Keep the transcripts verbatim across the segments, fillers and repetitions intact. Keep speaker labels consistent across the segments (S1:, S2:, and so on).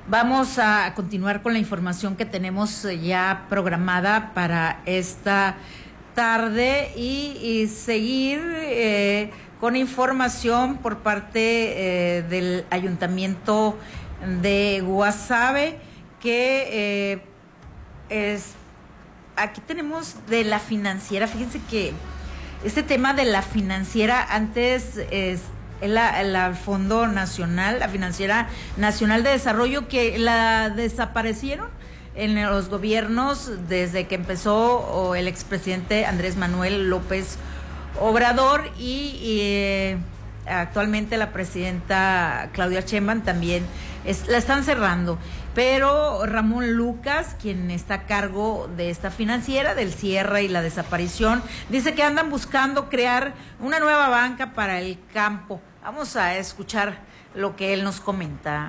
S1: Vamos a continuar con la información que tenemos ya programada para esta tarde y, y seguir eh, con información por parte eh, del Ayuntamiento de Guasave, que eh, es aquí tenemos de la financiera. Fíjense que este tema de la financiera antes es La, la Fondo Nacional, la Financiera Nacional de Desarrollo, que la desaparecieron en los gobiernos desde que empezó el expresidente Andrés Manuel López Obrador y, y eh, actualmente la presidenta Claudia Sheinbaum también es, la están cerrando. Pero Ramón Lucas, quien está a cargo de esta financiera, del cierre y la desaparición, dice que andan buscando crear una nueva banca para el campo. Vamos a escuchar lo que él nos comenta.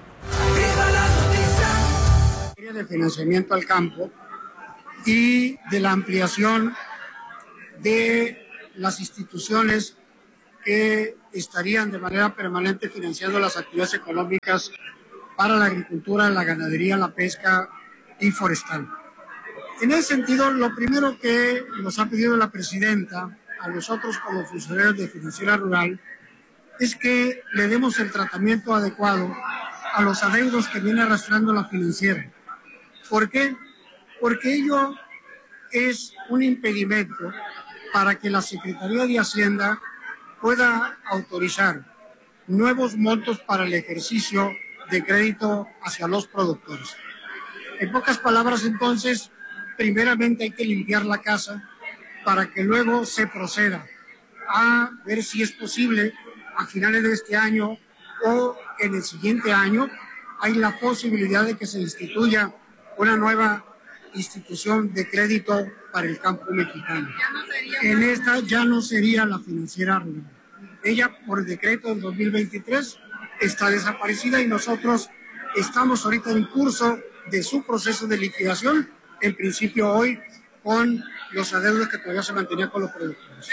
S2: De financiamiento al campo y de la ampliación de las instituciones que estarían de manera permanente financiando las actividades económicas para la agricultura, la ganadería, la pesca y forestal. En ese sentido, lo primero que nos ha pedido la presidenta a nosotros como funcionarios de Financiera Rural es que le demos el tratamiento adecuado a los adeudos que viene arrastrando la financiera. ¿Por qué? Porque ello es un impedimento para que la Secretaría de Hacienda pueda autorizar nuevos montos para el ejercicio de crédito hacia los productores. En pocas palabras, entonces, primeramente hay que limpiar la casa para que luego se proceda a ver si es posible a finales de este año o en el siguiente año hay la posibilidad de que se instituya una nueva institución de crédito para el campo mexicano. En esta ya no sería la Financiera Rural. Ella, por decreto del dos mil veintitrés, está desaparecida y nosotros estamos ahorita en curso de su proceso de liquidación, en principio hoy, con los adeudos que todavía se mantenían con los productores.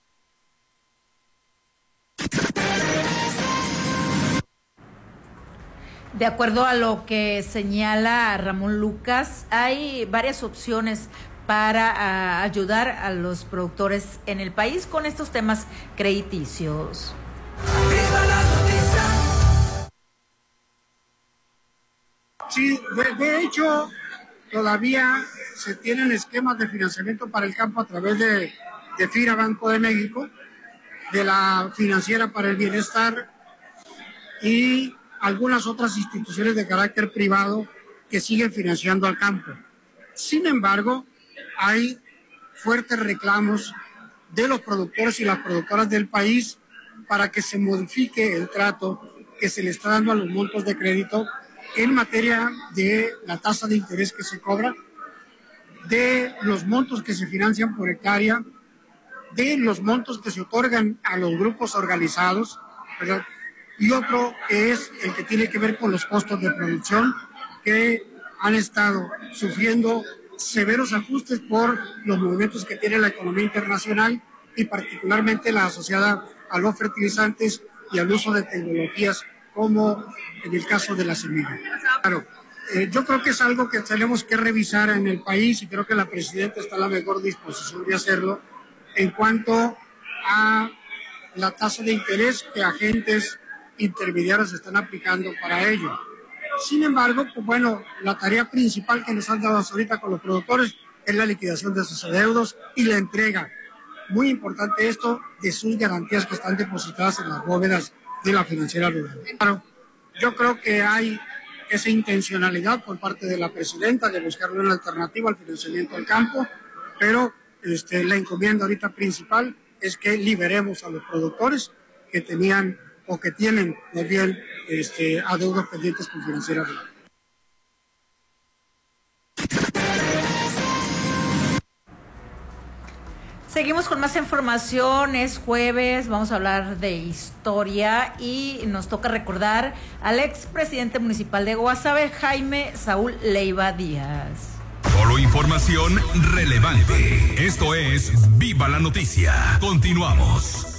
S1: De acuerdo a lo que señala Ramón Lucas, hay varias opciones para uh, ayudar a los productores en el país con estos temas crediticios.
S2: Sí, de, de hecho, todavía se tienen esquemas de financiamiento para el campo a través de, de FIRA Banco de México, de la Financiera para el Bienestar y algunas otras instituciones de carácter privado que siguen financiando al campo. Sin embargo, hay fuertes reclamos de los productores y las productoras del país para que se modifique el trato que se le está dando a los montos de crédito en materia de la tasa de interés que se cobra, de los montos que se financian por hectárea, de los montos que se otorgan a los grupos organizados, ¿verdad? Y otro que es el que tiene que ver con los costos de producción, que han estado sufriendo severos ajustes por los movimientos que tiene la economía internacional y particularmente la asociada a los fertilizantes y al uso de tecnologías como en el caso de la semilla. Claro, eh, yo creo que es algo que tenemos que revisar en el país y creo que la presidenta está en la mejor disposición de hacerlo en cuanto a la tasa de interés que agentes intermediarios están aplicando para ello. Sin embargo, pues bueno, la tarea principal que nos han dado hasta ahorita con los productores es la liquidación de sus adeudos y la entrega, muy importante esto, de sus garantías que están depositadas en las bóvedas de la Financiera Rural. Claro, yo creo que hay esa intencionalidad por parte de la presidenta de buscarle una alternativa al financiamiento del campo, pero este, la encomienda ahorita principal es que liberemos a los productores que tenían o que tienen más bien este, adeudos pendientes con Financiera Rural.
S1: Seguimos con más información, es jueves, vamos a hablar de historia y nos toca recordar al expresidente municipal de Guasave, Jaime Saúl Leiva Díaz.
S3: Solo información relevante. Esto es Viva la Noticia. Continuamos.